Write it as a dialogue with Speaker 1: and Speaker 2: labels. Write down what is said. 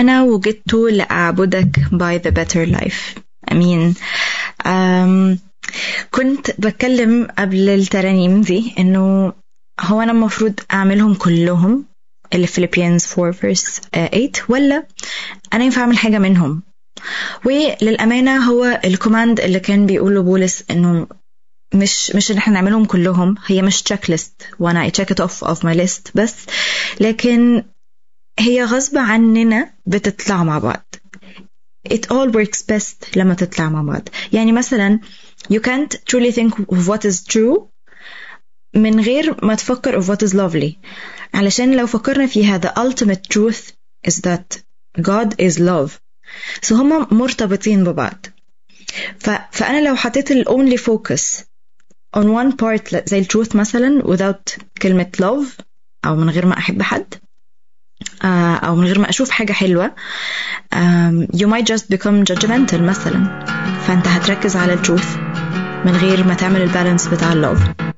Speaker 1: أنا وجدت لأعبدك by the better life. أمين. كنت بتكلم قبل الترانيم دي إنه هو أنا المفروض أعملهم كلهم اللي Philippians 4 verse 8 ولا أنا ينفع أعمل حاجة منهم؟ وللأمانة هو الكوماند اللي كان بيقوله بولس إنه مش إن إحنا نعملهم كلهم، هي مش check list وأنا I check it off my list بس، لكن هي غصب عننا بتطلع مع بعض. It all works best لما تطلع مع بعض. يعني مثلا you can't truly think of what is true من غير ما تفكر of what is lovely. علشان لو فكرنا فيها the ultimate truth is that God is love. So هما مرتبطين ببعض. فأنا لو حطيت ال only focus on one part زي truth مثلا without كلمة love أو من غير ما أحب حد أو من غير ما أشوف حاجة حلوة you might just become judgmental مثلا. فأنت هتركز على التروث من غير ما تعمل البالانس بتاع اللوف.